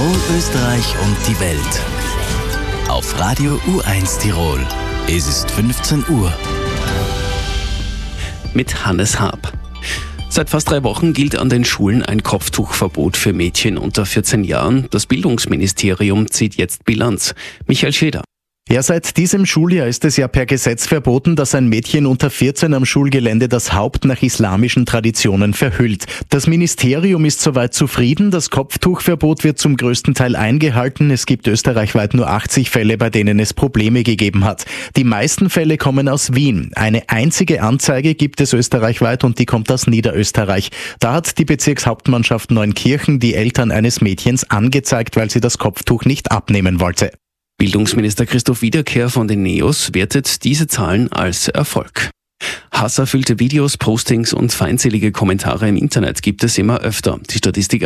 Tirol, Österreich und die Welt. Auf Radio U1 Tirol. Es ist 15 Uhr. Mit Hannes Haab. Seit fast 3 Wochen gilt an den Schulen ein Kopftuchverbot für Mädchen unter 14 Jahren. Das Bildungsministerium zieht jetzt Bilanz. Michael Scheder. Ja, seit diesem Schuljahr ist es ja per Gesetz verboten, dass ein Mädchen unter 14 am Schulgelände das Haupt nach islamischen Traditionen verhüllt. Das Ministerium ist soweit zufrieden. Das Kopftuchverbot wird zum größten Teil eingehalten. Es gibt österreichweit nur 80 Fälle, bei denen es Probleme gegeben hat. Die meisten Fälle kommen aus Wien. Eine einzige Anzeige gibt es österreichweit und die kommt aus Niederösterreich. Da hat die Bezirkshauptmannschaft Neunkirchen die Eltern eines Mädchens angezeigt, weil sie das Kopftuch nicht abnehmen wollte. Bildungsminister Christoph Wiederkehr von den NEOS wertet diese Zahlen als Erfolg. Hasserfüllte Videos, Postings und feindselige Kommentare im Internet gibt es immer öfter. Die Statistik